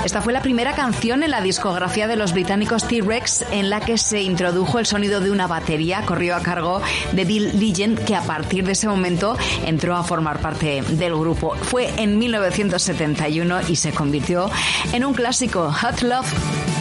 Esta fue la primera canción en la discografía de los británicos T-Rex en la que se introdujo el sonido de una batería. Corrió a cargo de Bill Legend, que a partir de ese momento entró a formar parte del grupo. Fue en 1971 y se convirtió en un clásico, Hot Love.